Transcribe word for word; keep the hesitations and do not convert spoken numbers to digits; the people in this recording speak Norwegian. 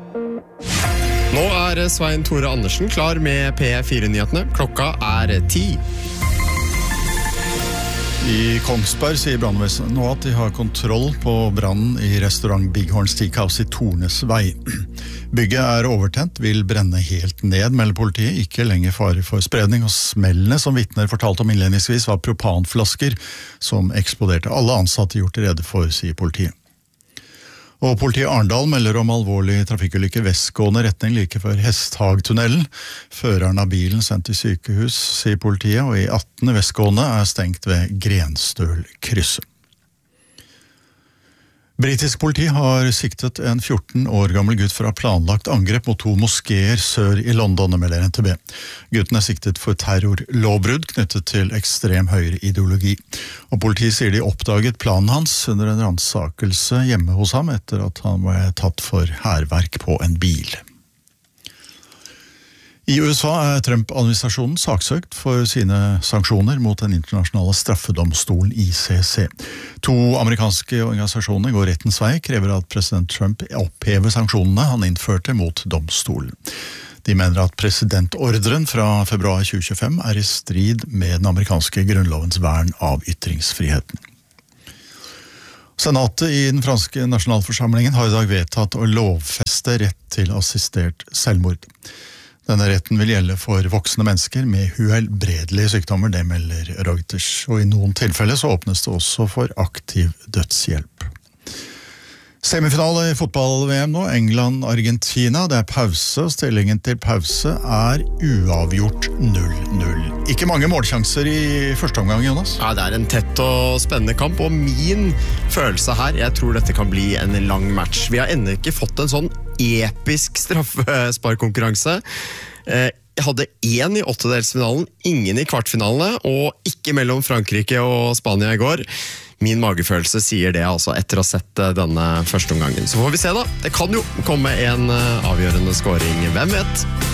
Nå er Svein Tore Andersen klar med P fire-nyhetene. Klokka er ti. I Kongsberg sier brannvesenet nå at de har kontroll på brannen i restaurant Bighorn Steakhouse i Tornes vei. Bygget er overtent, vil brenne helt ned, melder politiet. Ikke lenger fare for spredning, og smellene som vitner fortalte om innledningsvis var propanflasker som eksploderte. Alle ansatte gjort rede for, sier politiet. Og politiet Arendal melder om alvorlig trafikkulykke vestgående retning like før Hesthagtunnelen. Føreren av bilen sendt til sykehus, sier politiet, og i attende vestgående er stengt ved Grenstølkrysset. Britisk politi har siktet en fjorten år gammel gutt for å ha planlagt angrep mot to moskeer sør i London, melder N T B. Gutten er siktet for terrorlovbrudd knyttet til ekstrem høyre ideologi. Og politiet sier de oppdaget planen hans under en ransakelse hjemme hos ham etter at han var tatt for hærverk på en bil. I U S A er Trump-administrasjonen saksøkt for sine sanksjoner mot den internasjonale straffedomstolen I C C. To amerikanske organisasjoner går rettens vei, krever at president Trump opphever sanksjonene han innførte mot domstolen. De mener at presidentordren fra februar tjue tjuefem er i strid med den amerikanske grunnlovens vern av ytringsfriheten. Senatet i den franske nasjonalforsamlingen har i dag vedtatt å lovfeste rett til assistert selvmord. Denne retten vil gjelde for voksne mennesker med uhelbredelige sykdommer, det melder Reuters. Og i noen tilfeller så åpnes det også for aktiv dødshjelp. Semifinale i fotball-V M nå, England-Argentina. Det er pause, og stillingen til pause er uavgjort null null. Ikke mange målsjanser i første omgang, Jonas. Ja, det er en tett og spennende kamp, og min følelse her, jeg tror dette kan bli en lang match. Vi har ennå ikke fått en sånn episk straffesparkonkurranse. Jeg hadde én i åttedelsfinalen, ingen i kvartfinalene, og ikke mellom Frankrike og Spania i går. Min magefølelse sier det altså etter å ha sett denne første omgangen. Så får vi se da. Det kan jo komme en avgjørende scoring, hvem vet?